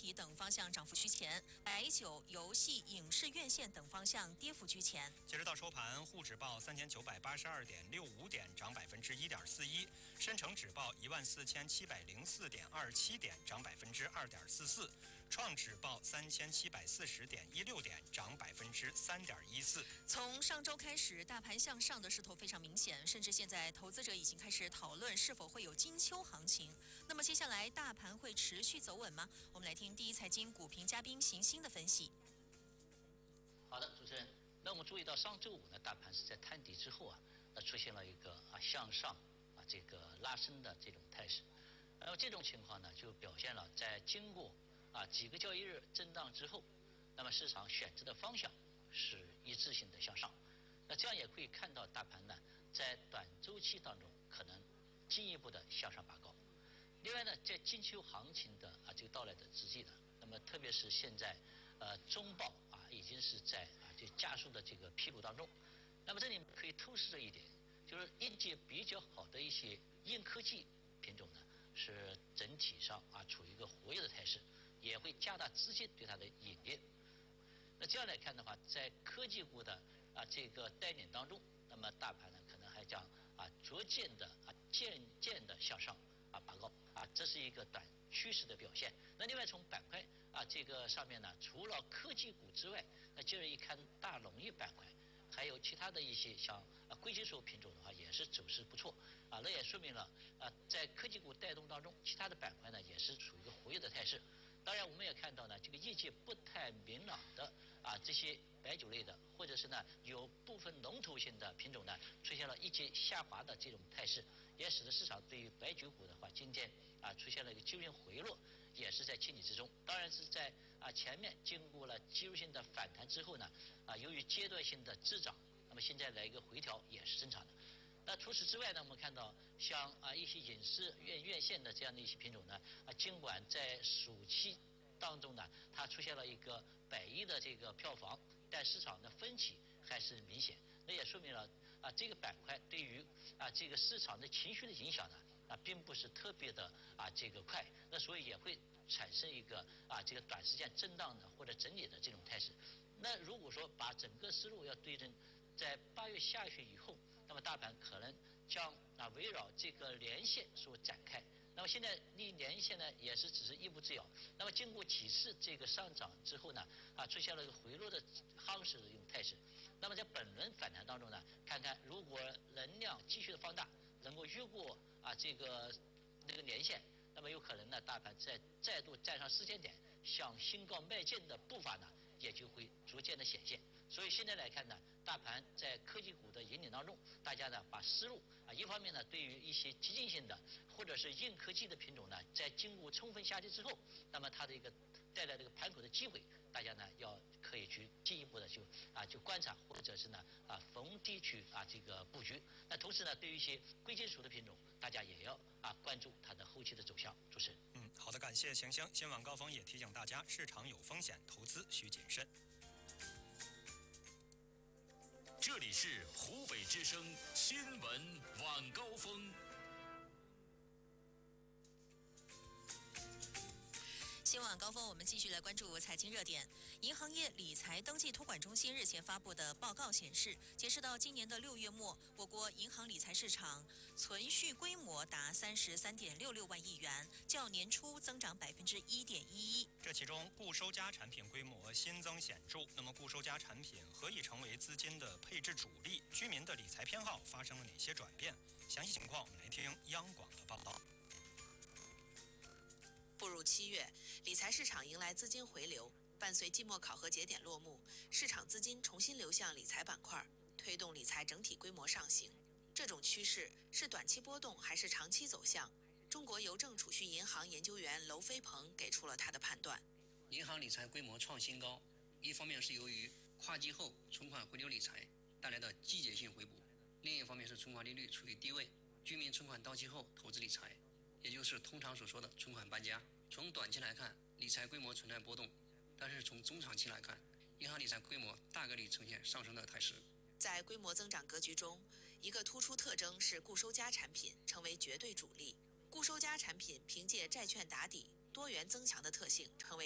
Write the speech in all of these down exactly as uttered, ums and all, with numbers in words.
体等方向涨幅居前，白酒、游戏、影视院线等方向跌幅居前。 截止到收盘，沪指报三千九百八十二点六五点，涨百分之一点四一；深成指报一万四千七百零四点二七点，涨百分之二点四四；创指报三千七百四十点一六点，涨百分之三点一四。 从上周开始，大盘向上的势头非常明显，甚至现在投资者已经开始讨论是否会有金秋行情。那么接下来大盘会持续走稳吗？我们来听第一财经股评嘉宾邢鑫的分析。 好的，主持人。那我们注意到上周五呢，大盘是在探底之后啊，那出现了一个啊向上啊这个拉升的这种态势。那么这种情况呢，就表现了在经过啊几个交易日震荡之后，那么市场选择的方向是一致性的向上。那这样也可以看到大盘呢，在短周期当中可能进一步的向上拔高。另外呢，在金秋行情的啊这个到来的之际呢，那么特别是现在呃中报啊已经是在啊这加速的这个披露当中，那么这里可以透视着一点，就是业绩比较好的一些硬科技品种呢，是整体上啊处于一个活跃的态势，也会加大资金对它的引力。那这样来看的话，在科技股的啊这个带领当中，那么大盘呢可能还将啊逐渐的啊渐渐的向上啊拔高啊，这是一个短趋势的表现。那另外从板块啊这个上面呢，除了科技股之外，那接着一看大农业板块，还有其他的一些像啊硅金属品种的话，也是走势不错啊，那也说明了啊在科技股带动当中，其他的板块呢也是处于一个活跃的态势。当然，我们也看到呢，这个业绩不太明朗的啊这些白酒类的，或者是呢有部分龙头性的品种呢，出现了一节下滑的这种态势，也使得市场对于白酒股的话，今天啊出现了一个技术性回落，也是在情理之中。当然是在啊前面经过了技术性的反弹之后呢，啊由于阶段性的滞涨，那么现在来一个回调也是正常的。那除此之外呢，我们看到像啊一些影视院院线的这样的一些品种呢，啊尽管在暑期当中呢，它出现了一个百亿的这个票房，但市场的分歧还是明显。那也说明了啊这个板块对于啊这个市场的情绪的影响呢，啊并不是特别的啊这个快，那所以也会产生一个啊这个短时间震荡的或者整理的这种态势。那如果说把整个思路要对准在八月下旬以后，那么大盘可能将啊围绕这个连线所展开。那么现在离连线呢也是只是一步之遥。那么经过几次这个上涨之后呢，啊出现了一个回落的夯实的一种态势。那么在本轮反弹当中呢，看看如果能量继续的放大，能够越过啊这个那个连线，那么有可能呢大盘再再度站上四千点，向新高迈进的步伐呢也就会逐渐的显现。所以现在来看呢，大盘在科技股的引领当中，大家呢把思路啊，一方面呢对于一些激进性的或者是硬科技的品种呢，在经过充分下跌之后，那么它的一个带来这个盘口的机会，大家呢要可以去进一步的就啊就观察，或者是呢啊逢低去啊这个布局。那同时呢，对于一些贵金属的品种，大家也要啊关注它的后期的走向。主持人， 嗯，好的，感谢邢鑫。新晚高峰也提醒大家，市场有风险，投资需谨慎。 这里是湖北之声新闻晚高峰。 新晚高峰，我们继续来关注财经热点。银行业理财登记托管中心日前发布的报告显示，截止到今年的六月末，我国银行理财市场存续规模达三十三点六六万亿元，较年初增长百分之一点一一。 这其中，固收加产品规模新增显著。那么，固收加产品何以成为资金的配置主力？居民的理财偏好发生了哪些转变？详细情况，我们来听央广的报道。 步入七月，理财市场迎来资金回流，伴随季末考核节点落幕，市场资金重新流向理财板块，推动理财整体规模上行。这种趋势是短期波动还是长期走向？中国邮政储蓄银行研究员娄飞鹏给出了他的判断。 银行理财规模创新高，一方面是由于跨季后存款回流理财带来的季节性回补，另一方面是存款利率处于低位，居民存款到期后投资理财，也就是通常所说的存款搬家。从短期来看，理财规模存在波动，但是从中长期来看，银行理财规模大概率呈现上升的态势。 在规模增长格局中，一个突出特征是固收加产品成为绝对主力。固收加产品凭借债券打底、多元增强的特性，成为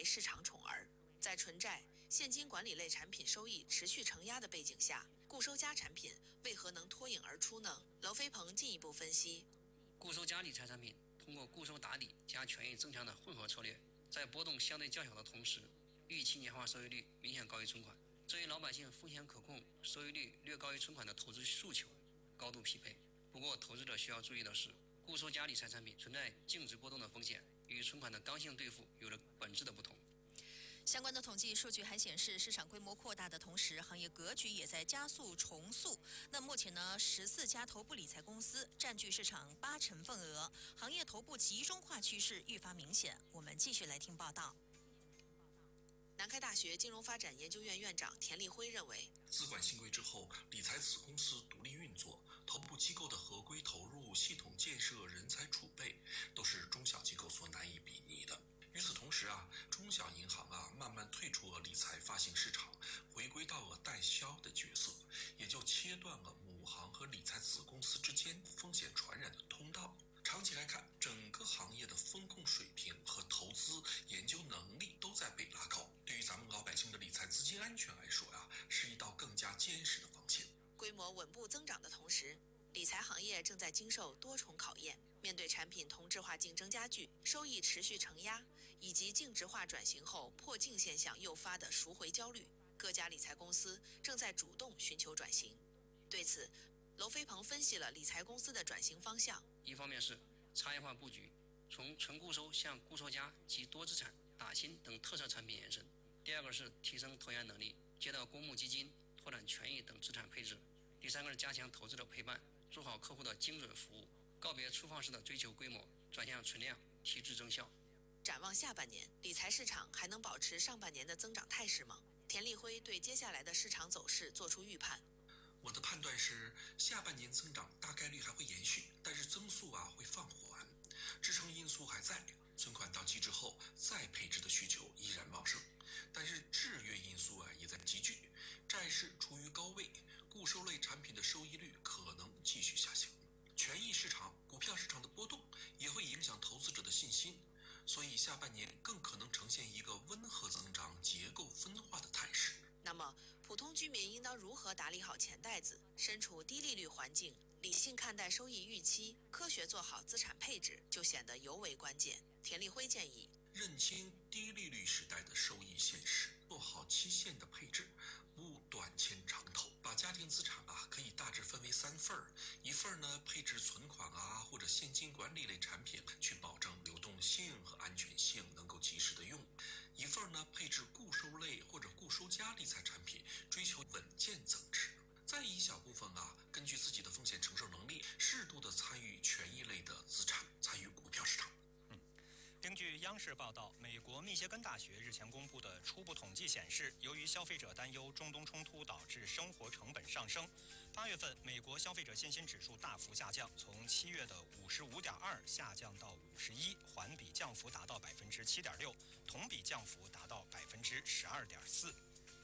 为市场宠儿。在纯债、现金管理类产品收益持续承压的背景下，固收加产品为何能脱颖而出呢？娄飞鹏进一步分析， 固收加理财产品通过固收打底加权益增强的混合策略，在波动相对较小的同时，预期年化收益率明显高于存款，这与老百姓风险可控、收益率略高于存款的投资诉求高度匹配。不过，投资者需要注意的是，固收加理财产品存在净值波动的风险，与存款的刚性兑付有着本质的不同。 相关的统计数据还显示，市场规模扩大的同时，行业格局也在加速重塑。那目前呢，十四家头部理财公司占据市场八成份额，行业头部集中化趋势愈发明显。我们继续来听报道。 南开大学金融发展研究院院长田立辉认为， 资管新规之后，理财子公司独立运作，头部机构的合规投入、系统建设、人才储备，都是中小机构所难以比拟的。与此同时啊，中小银行啊慢慢退出了理财发行市场，回归到了代销的角色，也就切断了母行和理财子公司之间风险传染的通道。长期来看，整个行业的风控水平和投资研究能力都在被拉高，对于咱们老百姓的理财资金安全来说呀，是一道更加坚实的防线。 规模稳步增长的同时，理财行业正在经受多重考验。面对产品同质化竞争加剧、收益持续承压，以及净值化转型后破净现象诱发的赎回焦虑，各家理财公司正在主动寻求转型。对此，娄飞鹏分析了理财公司的转型方向。 一方面是差异化布局，从纯固收向固收加及多资产、打新等特色产品延伸；第二个是提升投研能力，接到公募基金、拓展权益等资产配置；第三个是加强投资者陪伴，做好客户的精准服务，告别粗放式的追求规模，转向存量，提质增效。 展望下半年，理财市场还能保持上半年的增长态势吗？田立辉对接下来的市场走势做出预判。 我的判断是，下半年增长大概率还会延续，但是增速啊会放缓，支撑因素还在，存款到期之后再配置的需求依然旺盛，但是制约因素啊也在急剧，债市处于高位，固收类产品的收益率可能继续下行，权益市场、股票市场的波动也会影响投资者的信心，所以下半年更可能呈现一个温和增长、结构分化的态势。 那么，普通居民应当如何打理好钱袋子？身处低利率环境，理性看待收益预期，科学做好资产配置，就显得尤为关键。田立辉建议， 认清低利率时代的收益现实，做好期限的配置，不短签长投。把家庭资产啊可以大致分为三份儿，一份呢配置存款啊或者现金管理类产品，去保证流动性和安全性能够及时的用；一份呢配置固收类或者固收加理财产品，追求稳健增值。再一小部分啊，根据自己的风险承受能力，适度的参与权益类的资产，参与股票市场。 根据央视报道，美国密歇根大学日前公布的初步统计显示，由于消费者担忧中东冲突导致生活成本上升，八月份美国消费者信心指数大幅下降，从七月的五十五点二下降到五十一，环比降幅达到百分之七点六，同比降幅达到百分之十二点四。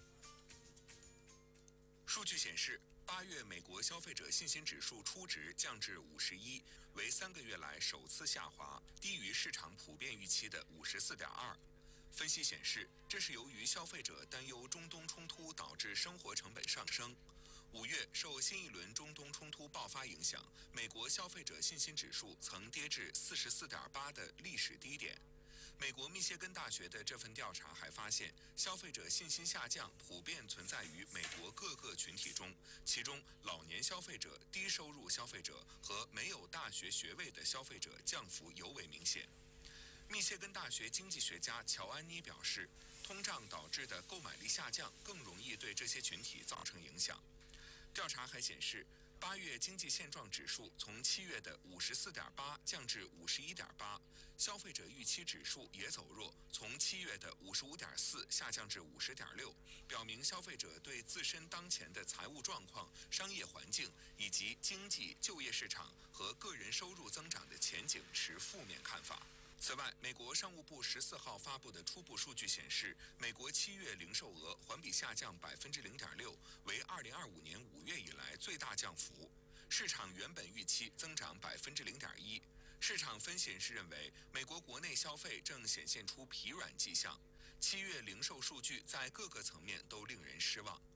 数据显示，八月美国消费者信心指数初值降至五十一，为三个月来首次下滑，低于市场普遍预期的五十四点二。分析显示，这是由于消费者担忧中东冲突导致生活成本上升。五月受新一轮中东冲突爆发影响，美国消费者信心指数曾跌至四十四点八的历史低点。美国密歇根大学的这份调查还发现，消费者信心下降普遍存在于美国各个群体中，其中老年消费者、低收入消费者和没有大学学位的消费者降幅尤为明显。密歇根大学经济学家乔安妮表示，通胀导致的购买力下降更容易对这些群体造成影响。调查还显示，八月经济现状指数从七月的五十四点八降至五十一点八，消费者预期指数也走弱，从七月的五十五点四下降至五十点六，表明消费者对自身当前的财务状况、商业环境以及经济、就业市场和个人收入增长的前景持负面看法。此外，美国商务部十四号发布的初步数据显示，美国七月零售额环比下降百分之零点六，为二零二五年五月以来最大降幅。市场原本预期增长百分之零点一。市场分析人士认为，美国国内消费正显现出疲软迹象。 七月零售数据在各个层面都令人失望。